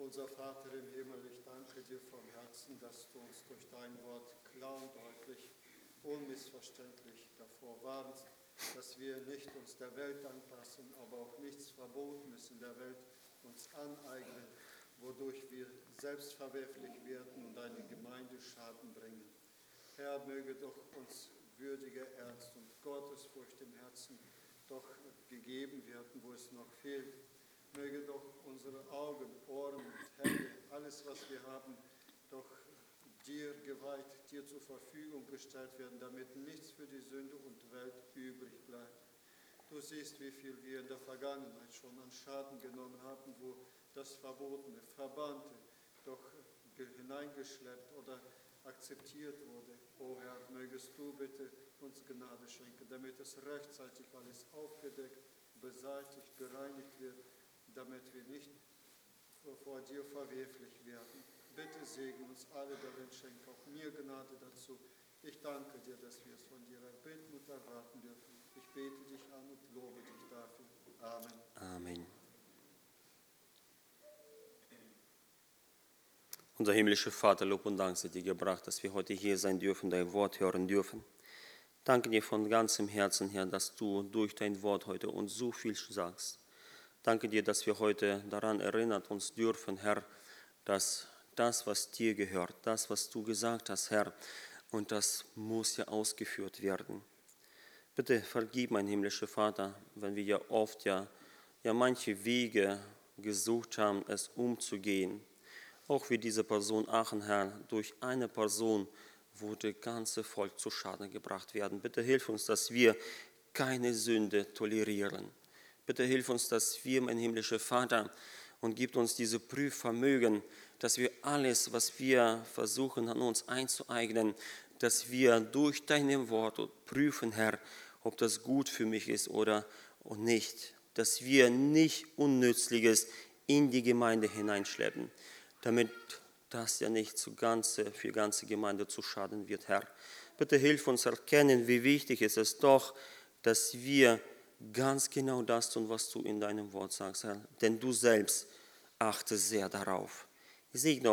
Unser Vater im Himmel, ich danke dir vom Herzen, dass du uns durch dein Wort klar und deutlich, unmissverständlich davor warnst, dass wir nicht uns der Welt anpassen, aber auch nichts Verbotenes in der Welt uns aneignen, wodurch wir selbstverwerflich werden und eine Gemeinde Schaden bringen. Herr, möge doch uns würdiger Ernst und Gottesfurcht im Herzen doch gegeben werden, wo es noch fehlt. Möge doch unsere Augen, Ohren und Hände, alles, was wir haben, doch dir geweiht, dir zur Verfügung gestellt werden, damit nichts für die Sünde und Welt übrig bleibt. Du siehst, wie viel wir in der Vergangenheit schon an Schaden genommen haben, wo das Verbotene, Verbannte doch hineingeschleppt oder akzeptiert wurde. O Herr, mögest du bitte uns Gnade schenken, damit es rechtzeitig alles aufgedeckt, beseitigt, bereinigt wird, damit wir nicht vor dir verwerflich werden. Bitte segne uns alle darin, schenke auch mir Gnade dazu. Ich danke dir, dass wir es von dir erbitten und erwarten dürfen. Ich bete dich an und lobe dich dafür. Amen. Amen. Unser himmlischer Vater, Lob und Dank sei dir gebracht, dass wir heute hier sein dürfen, dein Wort hören dürfen. Danke dir von ganzem Herzen, Herr, dass du durch dein Wort heute uns so viel sagst. Danke dir, dass wir heute daran erinnert uns dürfen, Herr, dass das, was dir gehört, das, was du gesagt hast, Herr, und das muss ja ausgeführt werden. Bitte vergib, mein himmlischer Vater, wenn wir ja oft manche Wege gesucht haben, es umzugehen. Auch wie diese Person Aachen, Herr, durch eine Person wurde das ganze Volk zu Schaden gebracht werden. Bitte hilf uns, dass wir keine Sünde tolerieren. Bitte hilf uns, dass wir, mein himmlischer Vater, und gib uns diese Prüfvermögen, dass wir alles, was wir versuchen, an uns einzueignen, dass wir durch deine Worte prüfen, Herr, ob das gut für mich ist oder nicht. Dass wir nicht Unnützliches in die Gemeinde hineinschleppen, damit das ja nicht für die ganze Gemeinde zu Schaden wird, Herr. Bitte hilf uns erkennen, wie wichtig es ist doch, dass wir ganz genau das tun, was du in deinem Wort sagst, Herr. Denn du selbst achtest sehr darauf. Ich segne